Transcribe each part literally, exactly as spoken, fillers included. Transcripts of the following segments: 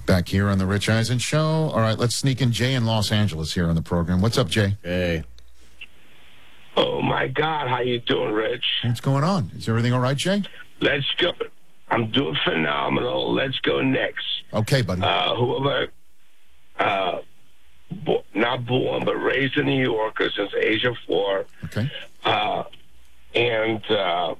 Back here on the Rich Eisen Show. All right, let's sneak in Jay in Los Angeles here on the program. What's up, Jay? Hey. Oh, my God. How you doing, Rich? What's going on? Is everything all right, Jay? Let's go. I'm doing phenomenal. Let's go next. Okay, buddy. Uh, whoever, uh, bo- not born, but raised in New York since the age of four. Okay. Uh, and uh,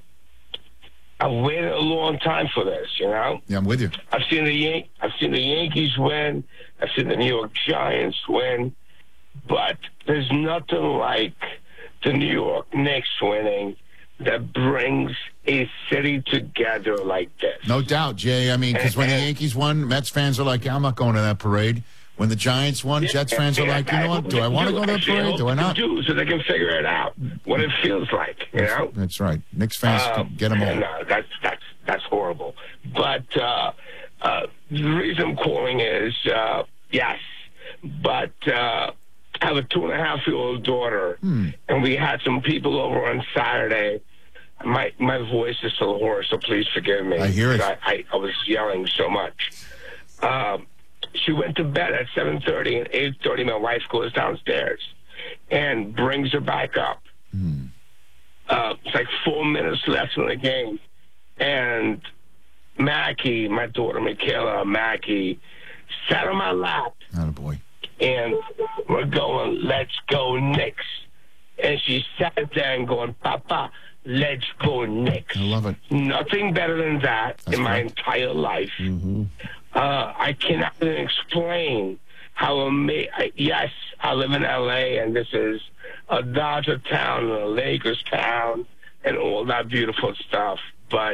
I've waited a long time for this, you know? Yeah, I'm with you. I've seen the Yan- I've seen the Yankees win. I've seen the New York Giants win. But there's nothing like the New York Knicks winning that brings a city together like this. No doubt, Jay. I mean, because when the Yankees won, Mets fans are like, I'm not going to that parade. When the Giants won, Jets fans are like, you know what? Do I want to go to that parade? Do I not? Do so they can figure it out what it feels like. You know. That's right. Knicks fans Uh, get them all. and, uh, that's that's that's horrible. But uh, uh, the reason I'm calling is uh, yes, but uh, I have a two and a half year old daughter, Hmm. and we had some people over on Saturday. My my voice is still hoarse, so please forgive me. I hear it. I, I, I was yelling so much. Um, she went to bed at seven thirty, and eight thirty my wife goes downstairs and brings her back up. Hmm. Uh, it's like four minutes left in the game. And Mackie, my daughter Michaela Mackie, sat on my lap. Attaboy. And we're going, let's go Knicks. And she sat there and going, Papa, let's go Knicks. I love it. Nothing better than that That's in my right. entire life. Mm-hmm. Uh, I cannot even explain how amazing. Yes, I live in L A, and this is a Dodger town and a Lakers town and all that beautiful stuff. But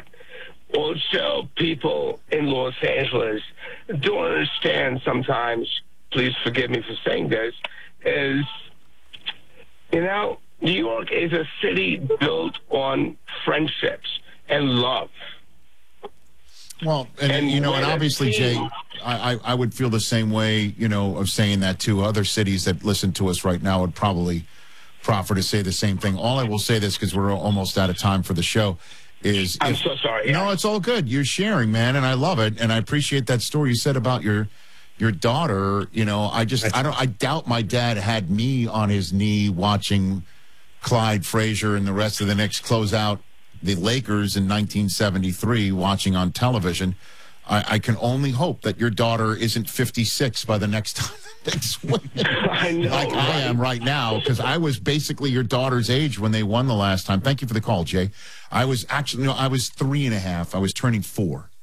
also, people in Los Angeles don't understand sometimes. Please forgive me for saying this. Is, you know, New York is a city built on friendships and love. Well, and, And you know, and when a obviously, Jay, team- I, I, I would feel the same way, you know, of saying that too. Other cities that listen to us right now would probably proffer to say the same thing. All I will say this, because we're almost out of time for the show, is... I'm if, so sorry. No, it's all good. You're sharing, man, and I love it, and I appreciate that story you said about your your daughter. You know, I just, I don't, I doubt my dad had me on his knee watching Clyde Frazier and the rest of the Knicks close out the Lakers in nineteen seventy-three, watching on television. I, I can only hope that your daughter isn't fifty-six by the next time the Knicks win. I know, like I right? am right now, because I was basically your daughter's age when they won the last time. Thank you for the call, Jay. I was actually, no, I was three and a half. I was turning four.